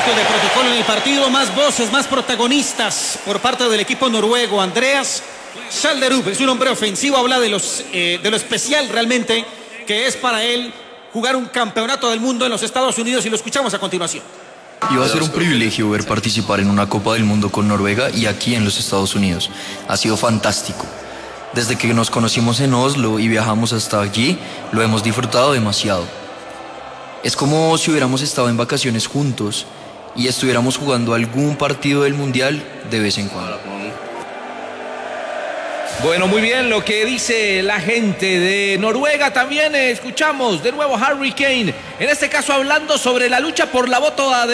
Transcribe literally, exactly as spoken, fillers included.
minutos de protocolo en el partido, más voces, más protagonistas por parte del equipo noruego. Andreas Schalderup es un hombre ofensivo, habla de, los, eh, de lo especial realmente que es para él jugar un campeonato del mundo en los Estados Unidos, y lo escuchamos a continuación. Iba a ser un privilegio ver participar en una Copa del Mundo con Noruega y aquí en los Estados Unidos. Ha sido fantástico. Desde que nos conocimos en Oslo y viajamos hasta allí, lo hemos disfrutado demasiado. Es como si hubiéramos estado en vacaciones juntos y estuviéramos jugando algún partido del Mundial de vez en cuando. Bueno, muy bien lo que dice la gente de Noruega. También escuchamos de nuevo a Harry Kane, en este caso hablando sobre la lucha por la bota de